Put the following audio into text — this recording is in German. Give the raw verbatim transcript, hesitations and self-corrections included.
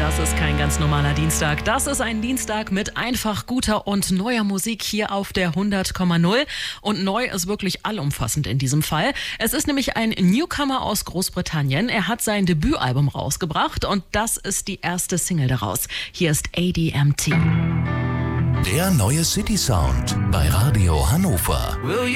Das ist kein ganz normaler Dienstag. Das ist ein Dienstag mit einfach guter und neuer Musik hier auf der hundert Komma null. Und neu ist wirklich allumfassend in diesem Fall. Es ist nämlich ein Newcomer aus Großbritannien. Er hat sein Debütalbum rausgebracht und das ist die erste Single daraus. Hier ist A D M T. Der neue City Sound bei Radio Hannover.